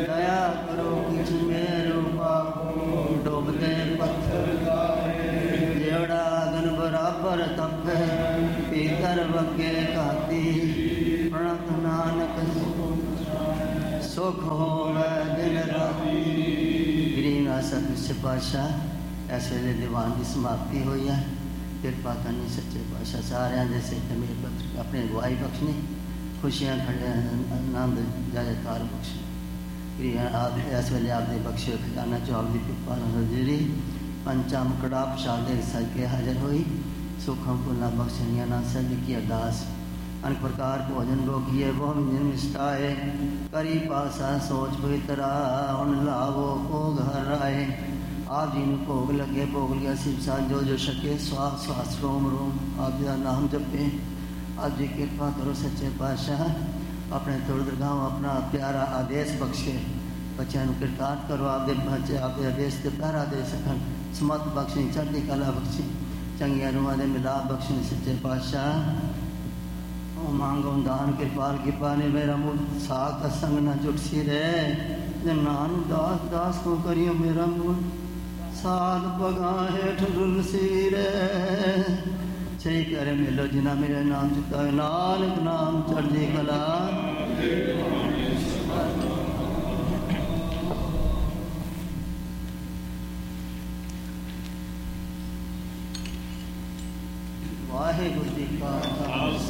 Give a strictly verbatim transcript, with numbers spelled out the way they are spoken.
दया करो किछ मेरो पापो डूबते पत्थर जेड़ा अगन बराबर तपे पीतर वगे घाती प्रणत नानक सुख होवे दिन राती। गिरीनाथ सच्चे पातशाह इस वेले दीवान की समाप्ति हुई है। किरपा करनी सच्चे पातशाह सारिਆਂ ਦੇ ਸਿਰ ਤੇ ਮੇਰ ਬਖਸ਼ अपनी अगवाई बख्शनी खुशियां खड़े आनंद जयकार बख्श आप इस वेले आपने बख्शे खजाना चौक की कृपा हजूरी पंचा मुकड़ा प्रसाद सदके हाजिर हुई सुखों पुला बख्शनिया ना सद की अरदास अनेक प्रकार भोजन रोगिए वो व्यंजन मिष्टाए करी पासा सोच पवित्रा उन लावो भोग हर आए। आप जी ने भोग लगे भोग लिया शिव साथ जो जो शके स्वास स्वास रोम रोम आप जी का नाम जपे। आप जी कृपा करो सच्चे पातशाह अपने तुर दरगाह अपना प्यारा आदेश बख्शे बच्चों को किरदार करो आपके बच्चे आपके आदेश से प्यारा दे सकन समत बख्शी चढ़ती कला बख्शी चंगिया रूहां दे मिलाप बख्शी सच्चे पातशाह ओ मांगो दान कृपाल कृपा ने मेरा मुँह साग का संग न जुटसी रहे नान दास दास को करियो मेरा मुँह साध बगा हेठ रुलसी रहे सही करे मिलो जिना मेरे नाम चुका नानक नाम चढ़ती कला।